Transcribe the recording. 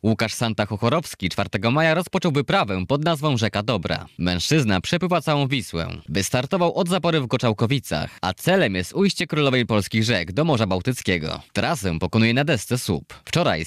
Łukasz Santa-Chochorowski 4 maja rozpoczął wyprawę pod nazwą Rzeka Dobra. Mężczyzna przepływa całą Wisłę. Wystartował od zapory w Goczałkowicach, a celem jest ujście królowej polskich rzek do Morza Bałtyckiego. Trasę pokonuje na desce SUP. Wczoraj